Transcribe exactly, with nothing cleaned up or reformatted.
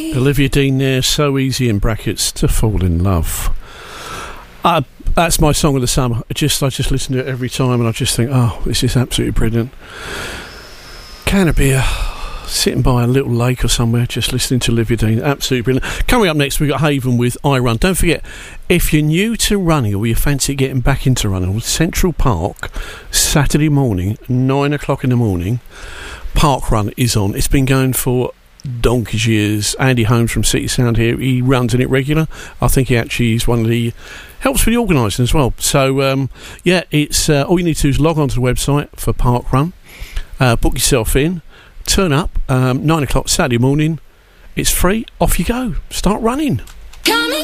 Olivia Dean there, So Easy in brackets to Fall in Love. Uh, that's my song of the summer. I just, I just listen to it every time and I just think, oh, this is absolutely brilliant. Can of beer, sitting by a little lake or somewhere, just listening to Olivia Dean. Absolutely brilliant. Coming up next, we've got Haven with I Run. Don't forget, if you're new to running or you fancy getting back into running, Central Park, Saturday morning, nine o'clock in the morning, Park Run is on. It's been going for donkey's years. Andy Holmes from City Sound here, he runs in it regular. I think he actually is one of the helps with the organising as well. So um, yeah, it's uh, all you need to do is log on to the website for Park Run, uh, book yourself in, turn up, um, nine o'clock Saturday morning. It's free. Off you go. Start running.